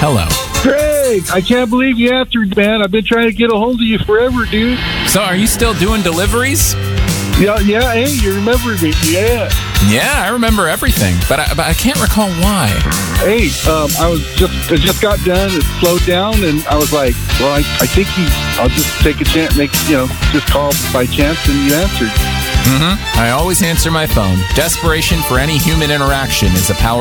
Hello. Greg, I can't believe you answered, man. I've been trying to get a hold of you forever, dude. So, are you still doing deliveries? Yeah, hey, you remember me, yeah. Yeah, I remember everything, but I can't recall why. Hey, I just got done, it slowed down, and I was like, well, I think I'll just take a chance, just call by chance, and you answered. I always answer my phone. Desperation for any human interaction is a powerful